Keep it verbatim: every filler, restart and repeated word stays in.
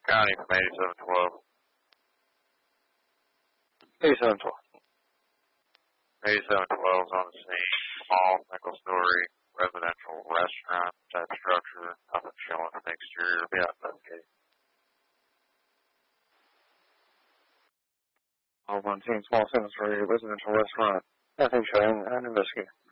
County from eighty-seven twelve. eighty-seven twelve. eighty-seven twelve is on the scene. Small, single-story, residential restaurant type structure. Nothing showing from the exterior. Be out investigating. All one team, small single-story, residential restaurant. Nothing showing. I'm investigating.